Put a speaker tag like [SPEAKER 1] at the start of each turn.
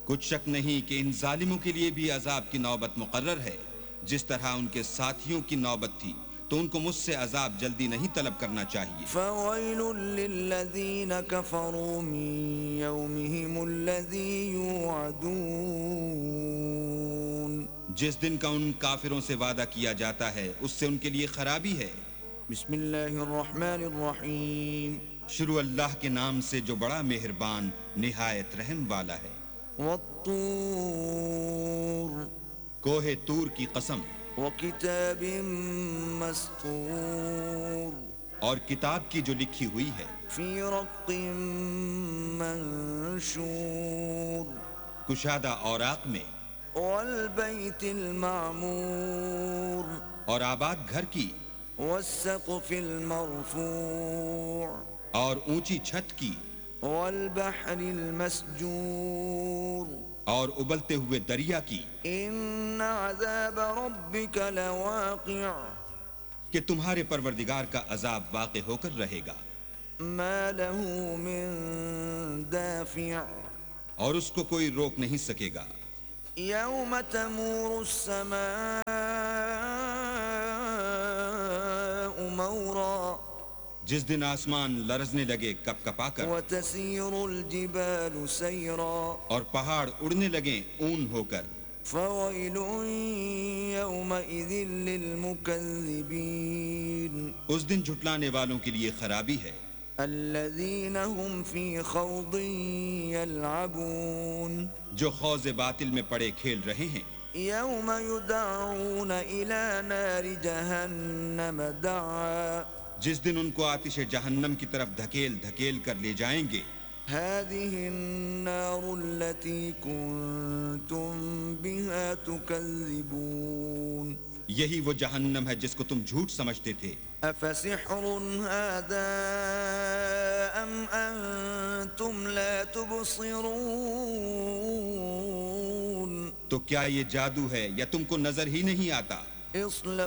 [SPEAKER 1] کچھ شک نہیں کہ ان ظالموں کے لیے بھی عذاب کی نوبت مقرر ہے، جس طرح ان کے ساتھیوں کی نوبت تھی، تو ان کو مجھ سے عذاب جلدی نہیں طلب کرنا چاہیے۔
[SPEAKER 2] فويل للذين كفروا من يومهم الذي يوعدون
[SPEAKER 1] جس دن کا ان کافروں سے وعدہ کیا جاتا ہے اس سے ان کے لیے خرابی ہے۔
[SPEAKER 2] بسم اللہ الرحمن الرحیم
[SPEAKER 1] شروع اللہ کے نام سے جو بڑا مہربان نہایت رحم والا ہے۔
[SPEAKER 2] والطور
[SPEAKER 1] کوہ طور کی قسم،
[SPEAKER 2] وکتاب مسطور
[SPEAKER 1] اور کتاب کی جو لکھی ہوئی ہے،
[SPEAKER 2] فی رق منشور
[SPEAKER 1] کشادہ اوراق میں،
[SPEAKER 2] والبیت المعمور
[SPEAKER 1] اور آباد گھر کی،
[SPEAKER 2] والسقف المرفوع
[SPEAKER 1] اور اونچی چھت کی،
[SPEAKER 2] والبحر المسجور
[SPEAKER 1] اور ابلتے ہوئے دریا کی،
[SPEAKER 2] ان عذاب ربک لواقع
[SPEAKER 1] کہ تمہارے پروردگار کا عذاب واقع ہو کر رہے گا،
[SPEAKER 2] ما له من دافع
[SPEAKER 1] اور اس کو کوئی روک نہیں سکے گا۔
[SPEAKER 2] یوم تمور السماء مورا
[SPEAKER 1] جس دن آسمان لرزنے لگے کپ کپا کر،
[SPEAKER 2] وتسیر الجبال سیرا
[SPEAKER 1] اور پہاڑ اڑنے لگیں اون ہو کر،
[SPEAKER 2] فویل یومئذ للمکذبین
[SPEAKER 1] اس دن جھٹلانے والوں کے لیے خرابی ہے،
[SPEAKER 2] الذین هم فی خوض یلعبون
[SPEAKER 1] جو خوض باطل میں پڑے کھیل رہے ہیں۔
[SPEAKER 2] یوم یدعون الی نار جہنم دعا
[SPEAKER 1] جس دن ان کو آتش جہنم کی طرف دھکیل دھکیل کر لے جائیں گے۔
[SPEAKER 2] هذه النار التي كنتم بها تكذبون
[SPEAKER 1] یہی وہ جہنم ہے جس کو تم جھوٹ سمجھتے تھے۔
[SPEAKER 2] افسحر هذا ام انتم لا تبصرون
[SPEAKER 1] تو کیا یہ جادو ہے یا تم کو نظر ہی نہیں آتا؟
[SPEAKER 2] اصلوها